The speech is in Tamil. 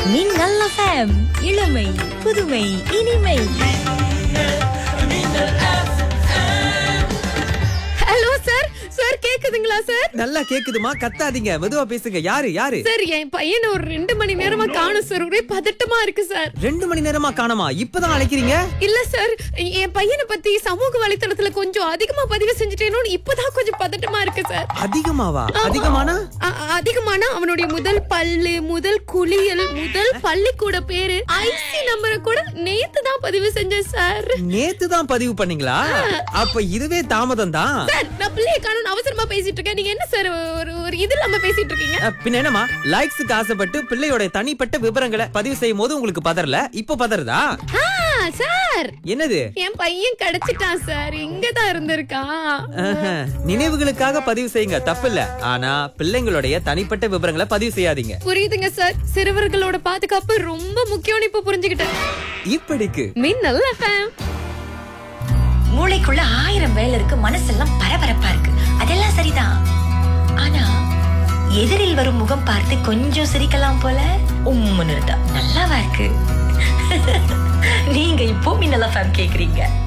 மின்னல் FM, இளமை புதுமை இனிமை. Hello sir. சார் கேக்குதுங்களா சார்? நல்லா கேக்குதுமா, கத்தாதீங்க, மெதுவா பேசுங்க. யாரு யாரு? சார் என் பையனை ஒரு 2 மணி நேரமா காணோம் சார். ஒரே பதட்டமா இருக்கு சார். 2 மணி நேரமா காணோமா? இப்பதான் அழைக்கிறீங்க? இல்ல சார், என் பையனை பத்தி சமூக வலைத்தளத்துல கொஞ்சம் அதிகமா பதிவு செஞ்சுட்டேனோன்னு இப்பதான் கொஞ்சம் பதட்டமா இருக்கு சார். அதிகமாவா? அதிகமானா? அதிகமானா அவனுடைய முதல் பல்லு, முதல் குளியல், முதல் பள்ளிக்கூட பேரு, ஐசி நம்பரை கூட நேத்து தான் பதிவு செஞ்சேன் சார். நேத்து தான் பதிவு பண்ணீங்களா? அப்ப இதுவே தாமதம் தான். சார் நான் பிள்ளைய காணோம் அவசரமா பேசிட்டு இருக்கேன். நீங்க என்ன சார் ஒரு இது இல்லாம பேசிட்டு இருக்கீங்க? பின்ன என்னமா, லைக்ஸுக்கு ஆசைப்பட்டு பிள்ளையோட தனிப்பட்ட விவரங்களை பதிவு செய்யும் போது உங்களுக்கு பதறல, இப்ப பதறதா? சார் என்னது? என் பையன் கிடைச்சிட்டான் சார். இங்கதான் இருந்திருக்கான். நினைவுகளுக்காக பதிவு செய்யுங்க, தப்பில்ல. ஆனா பிள்ளைங்களுடைய தனிப்பட்ட விவரங்களை பதிவு செய்யாதீங்க. புரியுதுங்க சார். சிறுவர்களோட பாதுகாப்பு ரொம்ப முக்கியம்னு இப்ப புரிஞ்சுக்கிட்டேன். இப்படிக்கு மின்னல் FM. மூளைக்குள்ள 1000 வேலை இருக்கு, மனசெல்லாம் பரபரப்பா இருக்கு. அதெல்லாம் சரிதான். ஆனா எதிரில் வரும் முகம் பார்த்து கொஞ்சம் சிரிக்கலாம் போல உம்முன்னு இருந்தா நல்லாவா இருக்கு? நீங்க இப்போ மின்னல் FM கேக்குறீங்க.